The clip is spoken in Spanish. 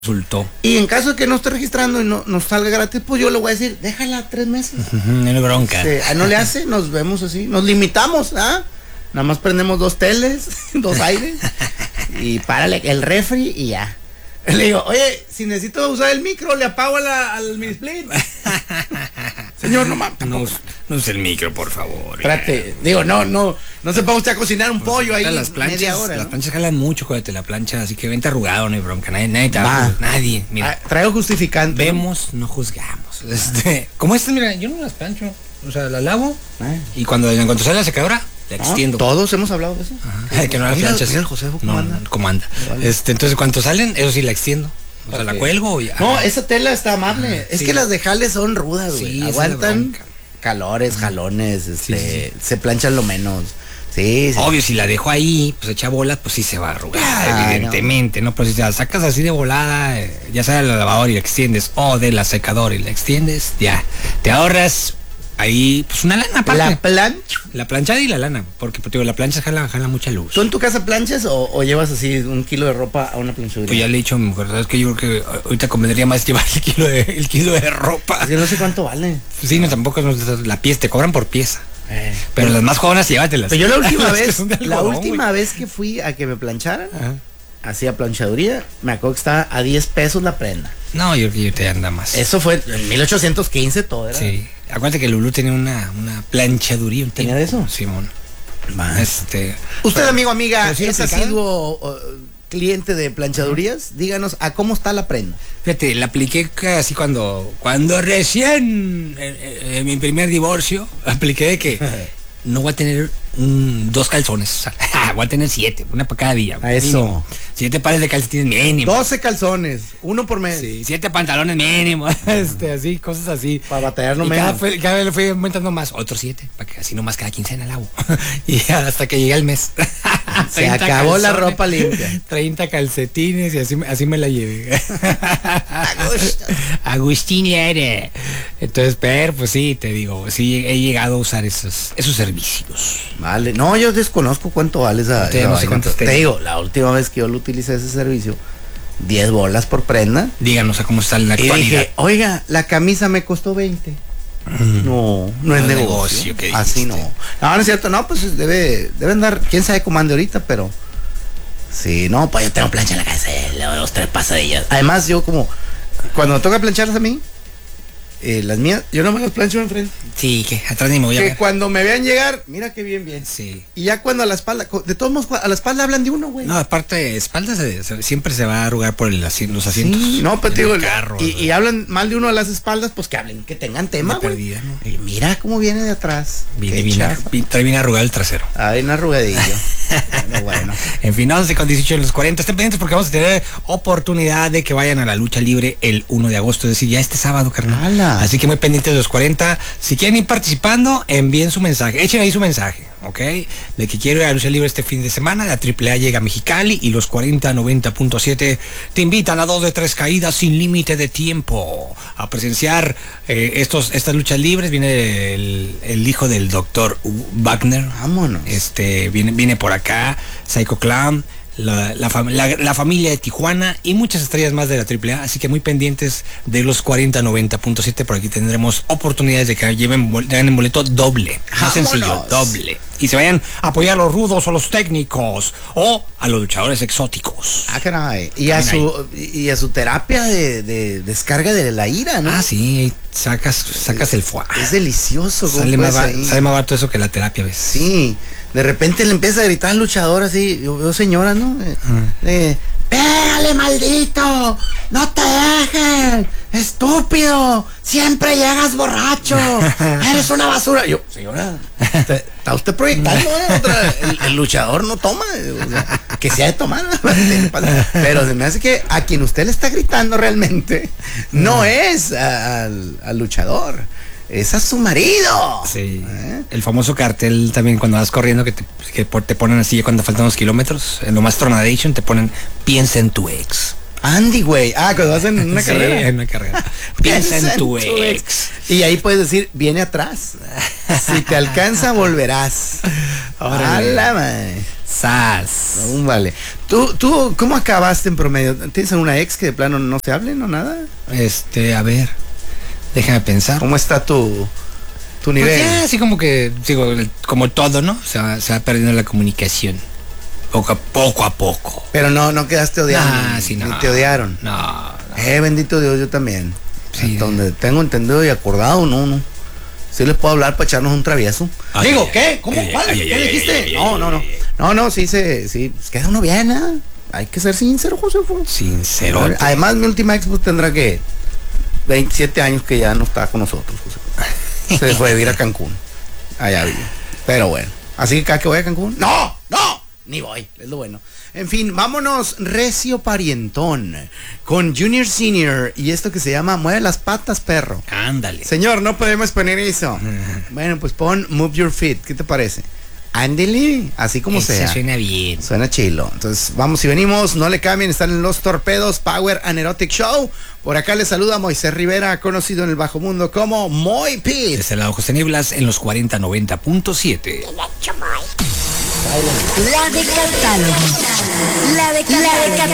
resultó. Y en caso de que no esté registrando y no nos salga gratis, pues yo le voy a decir, déjala 3 meses. No hay bronca. No le hace, nos vemos así, nos limitamos, ¿ah? Nada más prendemos 2 teles, 2 aires y párale el refri y ya. Le digo, oye, si necesito usar el micro, le apago al mini split. Señor, no mames. No use el micro, por favor. Espérate, digo, no se puede usted a cocinar un pollo ahí las planchas, media hora. Las ¿no? planchas jalan mucho cuando te la plancha, así que vente arrugado, no hay bronca. Nadie. Mira, traigo justificante. Vemos, no juzgamos. Como mira, yo no las plancho. O sea, las lavo y cuando sale la secadora, la extiendo. Todos hemos hablado de eso. Ajá, que no las planchas. Mira el José, ¿cómo anda? ¿Cómo anda? Vale. Entonces, cuando salen, eso sí la extiendo. O sea, la cuelgo y... No, esa tela está amable. Es que las de jale son rudas, güey. Sí, aguantan calores, jalones, se planchan lo menos. Sí. Obvio, si la dejo ahí, pues echa bolas, pues sí se va a arrugar, evidentemente, ¿no? Pero si la sacas así de volada, ya sea de la lavadora y la extiendes, o de la secadora y la extiendes, ya, te ahorras ahí, pues una lana aparte. La planchada y la lana, porque pues, digo, la plancha jala mucha luz. ¿Tú en tu casa planchas o llevas así 1 kilo de ropa a una planchaduría? Pues ya le he dicho a mi mujer, ¿sabes qué? Yo creo que ahorita convendría más llevar el kilo de ropa. Yo no sé cuánto vale. Sí, no, tampoco la pieza, te cobran por pieza. Pero las más jóvenes llévatelas. Pero yo la última vez que fui a que me plancharan, hacía planchaduría, me acuerdo que estaba a 10 pesos la prenda. No, yo creo que te anda más. Eso fue en 1815 todo era. Sí. Acuérdate que Lulú tenía una planchaduría. ¿Tenía de eso? Simón. Usted, amigo, amiga, ¿es asiduo cliente de planchadurías? Díganos, ¿a cómo está la prenda? Fíjate, la apliqué casi cuando recién, en mi primer divorcio, apliqué de que no voy a tener 2 calzones, voy a tener 7, una para cada día. A eso. Mínimo. 7 pares de calcetines mínimo. 12 calzones, 1 por mes. Sí, 7 pantalones mínimo, así, cosas así. Para batallar no menos. Cada vez le fui aumentando más, otros 7, para que así nomás cada quincena lavo. Y hasta que llegué al mes. Se acabó la ropa limpia. 30 calcetines y así me la llevé. Agustín eres. Entonces, pero pues sí, te digo, sí he llegado a usar esos servicios. Vale, no, yo desconozco cuánto vale esa. No sé cuánto te digo, la última vez que yo lo utilicé ese servicio, 10 bolas por prenda. Díganos a cómo está en la actualidad. Y dije, oiga, la camisa me costó 20. No es negocio. Así no. No es cierto, no, pues debe andar, quién sabe cómo ande ahorita, pero sí, no, pues yo tengo plancha en la casa, le doy 2, 3 pasadillas. Además, yo como, cuando me toca plancharlas a mí, las mías, yo no me las plancho enfrente. Sí, que atrás ni me voy a ver. Que cuando me vean llegar, mira que bien. Sí. Y ya cuando a la espalda, de todos modos, a la espalda hablan de uno, güey. No, aparte de espaldas, siempre se va a arrugar por los asientos. Sí, no, pero te digo, carro, y hablan mal de uno a las espaldas, pues que hablen, que tengan tema, güey. Perdida, ¿no? Y mira cómo viene de atrás. Trae bien arrugado el trasero. Bien arrugadillo. Bueno. En fin, 11:18 en los 40. Estén pendientes porque vamos a tener oportunidad de que vayan a la lucha libre el 1 de agosto, es decir, ya este sábado, carnal. Así que muy pendientes de los 40. Si quieren ir participando, envíen su mensaje. Echen ahí su mensaje, ¿ok? De que quiero ir a la lucha libre este fin de semana. La AAA llega a Mexicali y los 40-90.7 te invitan a 2 de 3 caídas sin límite de tiempo a presenciar estas luchas libres. Viene el hijo del doctor Wagner. Vámonos. Viene por acá, Psycho Clown, la familia de Tijuana y muchas estrellas más de la AAA, así que muy pendientes de los 40-90.7, por aquí tendremos oportunidades de que ganen boleto doble, más sencillo, doble, y se vayan a apoyar a los rudos o los técnicos o a los luchadores exóticos. Caray. Y a su terapia de descarga de la ira, ¿no? Sí, sacas el foie. Es delicioso. Sale más barato eso que la terapia, ¿ves? Sí. De repente le empieza a gritar al luchador así, yo señora, ¿no? ¡Pégale, maldito! ¡No te dejes! ¡Estúpido! ¡Siempre llegas borracho! ¡Eres una basura! Yo, señora, está usted proyectando, el luchador no toma, o sea, que sea de tomar. Pero se me hace que a quien usted le está gritando realmente no es al luchador. Es a su marido. Sí. El famoso cartel también cuando vas corriendo que te ponen así cuando faltan 2 kilómetros. En lo más Tornadation te ponen piensa en tu ex. Andy, güey. Cuando vas en una carrera. Sí, en una carrera. Piensa en tu ex. Y ahí puedes decir, viene atrás. Si te alcanza, volverás. ¡Hala, man! ¡Sas! Vale. ¿Tú cómo acabaste en promedio? ¿Tienes alguna ex que de plano no se hablen o nada? A ver, déjame pensar. ¿Cómo está tu nivel? Pues ya, así como que, digo, como todo, ¿no? Se va perdiendo la comunicación. Poco a poco. Pero no quedaste odiando. Sí, no. Ni te odiaron. No. Bendito Dios, yo también. Sí. Hasta donde tengo entendido y acordado, no. Sí les puedo hablar para echarnos un travieso. Digo, ¿qué? ¿Cómo? ¿Cuál? ¿Qué dijiste? No, sí, pues queda uno bien, ¿eh? Hay que ser sincero, Josefo. Sincero. Además, mi última ex pues, tendrá que 27 años que ya no está con nosotros, Josefo. Se fue a vivir a Cancún. Allá vive. Pero bueno. Así que cada que voy a Cancún, ¡no! Ni voy, es lo bueno. En fin, vámonos recio parientón con Junior Senior y esto que se llama Mueve las patas, perro. Ándale. Señor, no podemos poner eso. Bueno, pues pon Move Your Feet, ¿qué te parece? Ándale, así como Ese sea. suena bien. Suena chilo. Entonces, vamos y venimos, no le cambien, están en Los Torpedos Power and Erotic Show. Por acá les saluda Moisés Rivera, conocido en el bajo mundo como Moy Pete. Desde el lado José Nieblas en los 4090.7. La de catálogo. La de catálogo.